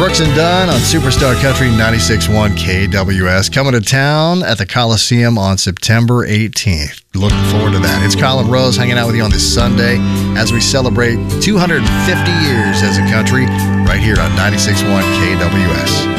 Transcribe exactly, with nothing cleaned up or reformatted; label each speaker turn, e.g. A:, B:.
A: Brooks and Dunn on Superstar Country ninety-six point one K W S. Coming to town at the Coliseum on September eighteenth. Looking forward to that. It's Colin Rose hanging out with you on this Sunday as we celebrate two hundred fifty years as a country right here on ninety-six point one K W S.